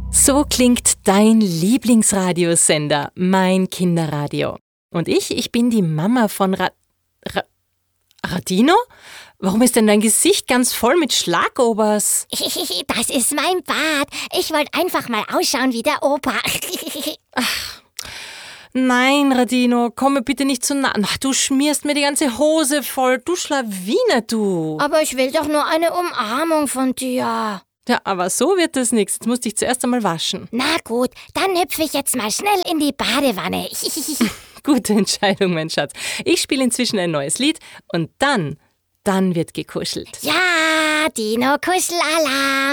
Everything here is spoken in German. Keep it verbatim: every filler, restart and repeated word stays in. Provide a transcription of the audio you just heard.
So klingt dein Lieblingsradiosender, mein Kinderradio. Und ich, ich bin die Mama von Ra... Ra... Radino? Warum ist denn dein Gesicht ganz voll mit Schlagobers? Das ist mein Bart. Ich wollte einfach mal ausschauen wie der Opa. Ach, nein, Radino, komm mir bitte nicht zu nah. Ach, du schmierst mir die ganze Hose voll. Du Schlawiner, du. Aber ich will doch nur eine Umarmung von dir. Ja, aber so wird das nichts. Jetzt musst du dich zuerst einmal waschen. Na gut, dann hüpfe ich jetzt mal schnell in die Badewanne. Gute Entscheidung, mein Schatz. Ich spiele inzwischen ein neues Lied und dann, dann wird gekuschelt. Ja, Dino Kuschelalarm.